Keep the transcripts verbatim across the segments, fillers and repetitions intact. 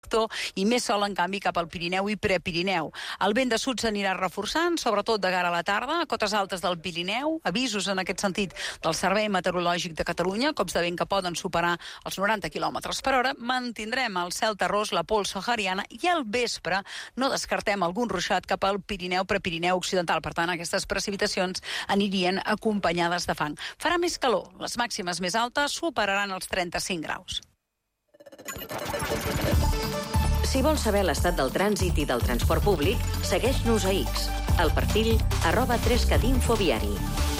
i més sol, en canvi, cap al Pirineu i Prepirineu. El vent de sud s'anirà reforçant, sobretot de cara a la tarda, a cotes altes del Pirineu, avisos en aquest sentit del Servei Meteorològic de Catalunya, cops de vent que poden superar els noranta quilòmetres per hora. Mantindrem el cel terrós, la pols sahariana, i al vespre no descartem algun ruixat cap al Pirineu, Prepirineu occidental. Per tant, aquestes precipitacions anirien acompanyades de fang. Farà més calor, les màximes més altes superaran els trenta-cinc graus. Si vols saber l'estat del trànsit i del transport públic, segueix-nos a X, al perfil arroba trescat infoviari.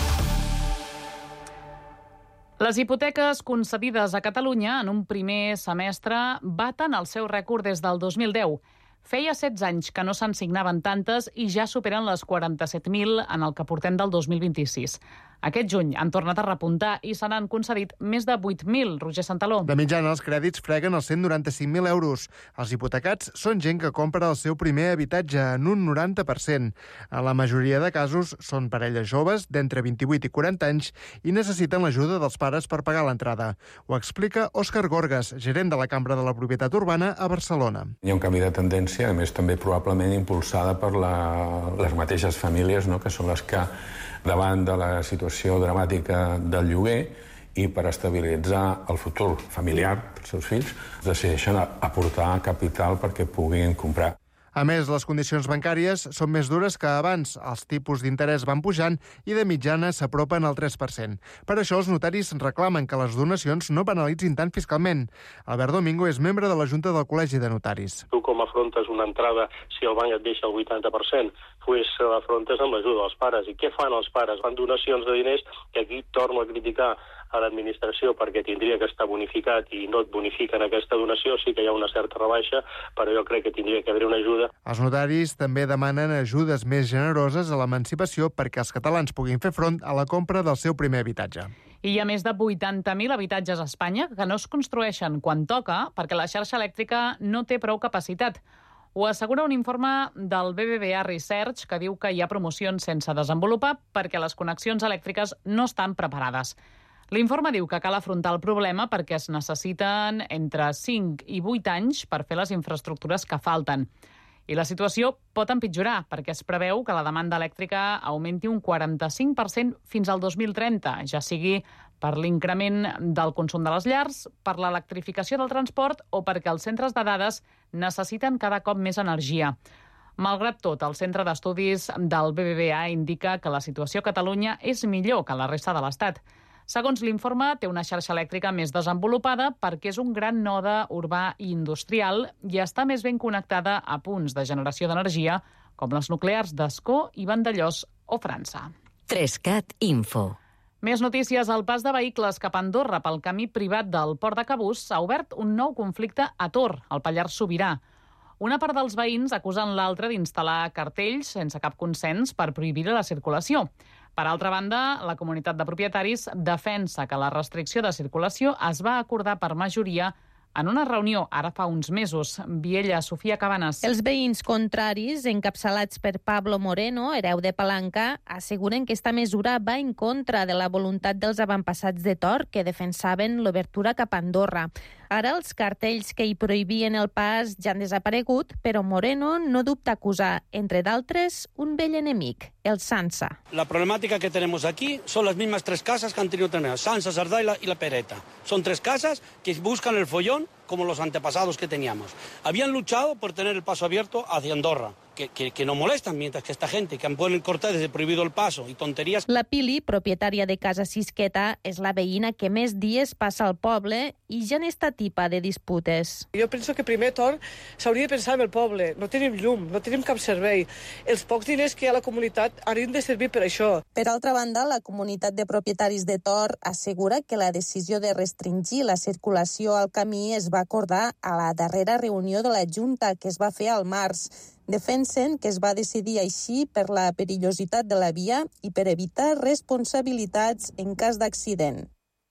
Les hipoteques concedides a Catalunya en un primer semestre baten el seu rècord des del dos mil deu. Feia setze anys que no se'n signaven tantes i ja superen les quaranta-set mil en el que portem del dos mil vint-i-sis. Aquest juny han tornat a repuntar i se n'han concedit més de vuit mil, Roger Santaló. De mitjana, els crèdits freguen els cent noranta-cinc mil euros. Els hipotecats són gent que compra el seu primer habitatge en un noranta per cent. En la majoria de casos són parelles joves d'entre vint-i-vuit i quaranta anys i necessiten l'ajuda dels pares per pagar l'entrada. Ho explica Òscar Gorgas, gerent de la Cambra de la Propietat Urbana a Barcelona. Hi ha un canvi de tendència, a més també probablement impulsada per la, les mateixes famílies, no?, que són les que davant de la situació dramàtica del lloguer i per estabilitzar el futur familiar dels seus fills, decideixen aportar capital perquè puguin comprar. A més, les condicions bancàries són més dures que abans. Els tipus d'interès van pujant i de mitjana s'apropen al tres per cent. Per això els notaris reclamen que les donacions no penalitzin tant fiscalment. Albert Domingo és membre de la Junta del Col·legi de Notaris. Tu com afrontes una entrada si el banc et deixa el vuitanta per cent? Pues l'afrontes amb l'ajuda dels pares. I què fan els pares? Fan donacions de diners, que aquí torno a criticar a l'administració perquè tindria que estar bonificat i no et bonifiquen aquesta donació. Sí que hi ha una certa rebaixa, però jo crec que tindria que haver una ajuda. Els notaris també demanen ajudes més generoses a l'emancipació perquè els catalans puguin fer front a la compra del seu primer habitatge. I hi ha més de vuitanta mil habitatges a Espanya que no es construeixen quan toca perquè la xarxa elèctrica no té prou capacitat. Ho assegura un informe del B B V A Research que diu que hi ha promocions sense desenvolupar perquè les connexions elèctriques no estan preparades. L'informe diu que cal afrontar el problema perquè es necessiten entre cinc i vuit anys per fer les infraestructures que falten. I la situació pot empitjorar perquè es preveu que la demanda elèctrica augmenti un quaranta-cinc per cent fins al dos mil trenta, ja sigui per l'increment del consum de les llars, per l'electrificació del transport o perquè els centres de dades necessiten cada cop més energia. Malgrat tot, el Centre d'Estudis del B B V A indica que la situació a Catalunya és millor que a la resta de l'Estat. Segons l'informe, té una xarxa elèctrica més desenvolupada perquè és un gran node urbà i industrial i està més ben connectada a punts de generació d'energia com les nuclears d'Ascó i Vandellòs o França. Trescat Info. Més notícies. El pas de vehicles cap a Andorra pel camí privat del Port de Cabús ha obert un nou conflicte a Tor, al Pallars Sobirà. Una part dels veïns acusen l'altra d'instal·lar cartells sense cap consens per prohibir la circulació. Per altra banda, la comunitat de propietaris defensa que la restricció de circulació es va acordar per majoria en una reunió ara fa uns mesos. Viella, Sofia Cabanes. Els veïns contraris, encapçalats per Pablo Moreno, hereu de Palanca, asseguren que esta mesura va en contra de la voluntat dels avantpassats de Tor que defensaven l'obertura cap a Andorra. Ara els cartells que hi prohibien el pas ja han desaparegut, però Moreno no dubta acusar, entre d'altres, un vell enemic, el Sansa. La problemática que tenemos aquí son las mismas tres casas que han tenido tener Sansa, Sardá y la, y la Pereta. Son tres casas que buscan el follón como los antepasados que teníamos. Habían luchado por tener el paso abierto hacia Andorra, que, que, que no molestan, mientras que esta gente que han puesto cortar desde prohibido el paso y tonterías. La Pili, propietària de Casa Sisqueta, és la veïna que més dies passa al poble i ja n'està tipa de disputes. Jo penso que primer torn s'hauria de pensar en el poble. No tenim llum, no tenim cap servei. Els pocs diners que hi ha a la comunitat haurien de servir per això. Per altra banda, la comunitat de propietaris de Tor assegura que la decisió de restringir la circulació al camí es va acordar a la darrera reunió de la Junta que es va fer al març. Defensen que es va decidir així per la perillositat de la via i per evitar responsabilitats en cas d'accident.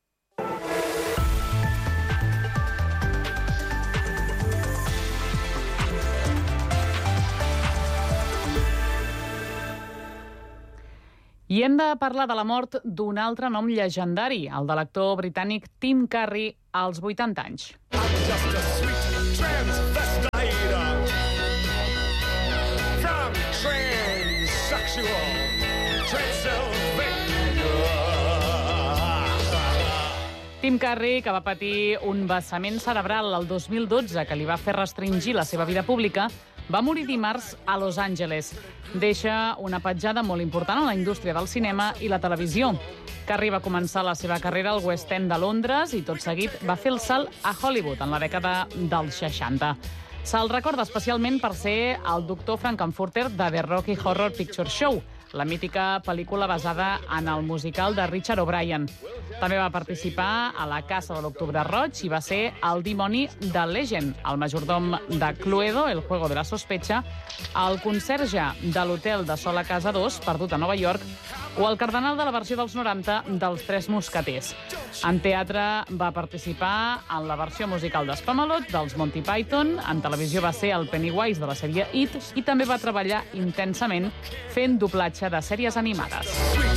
I hem de parlar de la mort d'un altre nom llegendari, el de l'actor britànic Tim Curry, als vuitanta anys. Tim Curry, que va patir un vessament cerebral el dos mil dotze que li va fer restringir la seva vida pública, va morir dimarts a Los Angeles. Deixa una petjada molt important en la indústria del cinema i la televisió. Curry va començar la seva carrera al West End de Londres i tot seguit va fer el salt a Hollywood en la dècada dels seixanta. Se'l recorda especialment per ser el doctor Frankenfurter de The Rocky Horror Picture Show, la mítica pel·lícula basada en el musical de Richard O'Brien. També va participar a La Casa de l'Octubre Roig i va ser el dimoni de Legend, el majordom de Cluedo, El juego de la sospecha, el conserge de l'hotel de Sol a Casa dos, perdut a Nova York, o el cardenal de la versió dels noranta dels Tres Mosqueters. En teatre va participar en la versió musical d'Spamalot, dels Monty Python, en televisió va ser el Pennywise de la sèrie It i també va treballar intensament fent doblatge de sèries animades.